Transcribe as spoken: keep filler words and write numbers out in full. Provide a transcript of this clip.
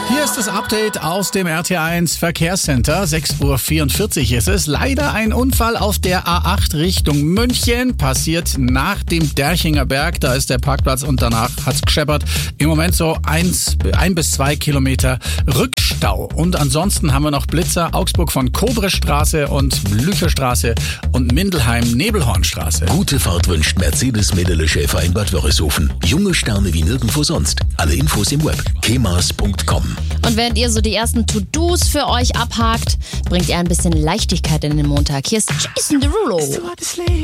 Hier ist das Update aus dem R T eins Verkehrscenter. sechs Uhr vierundvierzig ist es. Leider ein Unfall auf der A acht Richtung München. Passiert nach dem Derchinger Berg. Da ist der Parkplatz und danach hat's gescheppert. Im Moment so eins, ein bis zwei Kilometer Rückstau. Und ansonsten haben wir noch Blitzer. Augsburg von Kobrestraße und Blücherstraße und Mindelheim-Nebelhornstraße. Gute Fahrt wünscht Mercedes-Medele Schäfer in Bad Wörishofen. Junge Sterne wie nirgendwo sonst. Alle Infos im Web. kemas punkt com. Und während ihr so die ersten To-Dos für euch abhakt, bringt ihr ein bisschen Leichtigkeit in den Montag. Hier ist Jason Derulo.